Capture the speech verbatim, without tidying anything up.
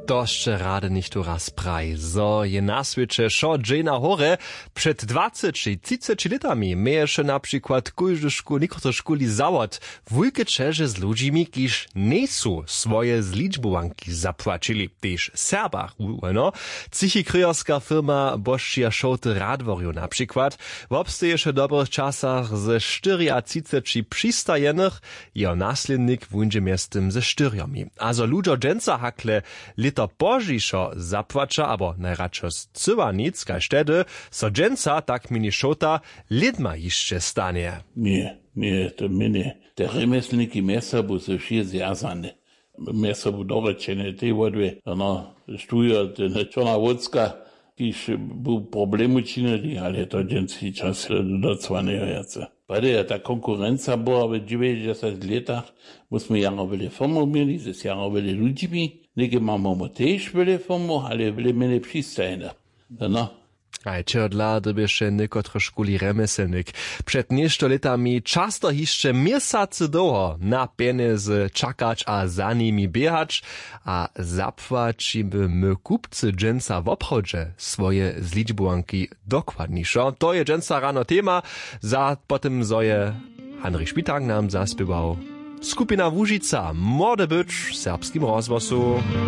Toście rady nicht tu raz praj. So je na świecie szo dżena hore. Przed dwadziećmi trzydziećmi latami mieješe na przykład każdy szkół, niektóre szkóli zawod wujke czerze z ludźmi, kiż nie są swoje zliczbowanki zapłacili. Też Serbach, no. Psychikryjowska firma Boszczia Szołty Radworju na przykład w obstejesze dobrych czasach ze czterdzieści przystajenych jo naslednik wundzie miastem ze czteriomi. A zo ludzo dżęca hakle lito pożiszo zapłacza, abo najradšo z cywanic, kaj štedy, so dżęca tak mini Szota lidma jeszcze stanie. Nie, nie, to my nie. Te remeslniki miasta bu se vši zjazane. Miasta bu dorečene, te vodve, no, štujo, te Čona Vodska, kiž bu problem učinili, ale to dżęci čas docvanejo jace. Pade, ta konkurenca była w dziewięćdziesiątych latach, myśmy jarowili firmu mieli, ze jarowili ludźmi, nie mamy też byli firmu, ale byli mieli przystajne. No. Aj, čerdla, da by še nekotre školi remeselnik. Przed ništo letami často hišče mjesace długo na pieniądze czakać a za nimi biehać, a zapłać by my kupcy dżęca w obchodzie swoje zliczbowanki dokładniejszo. To je dżęca rano tema, za potem zoje Henryk Szpitak nam zaspiewał. Skupina Łužica, morde być w serbskim rozgłosu.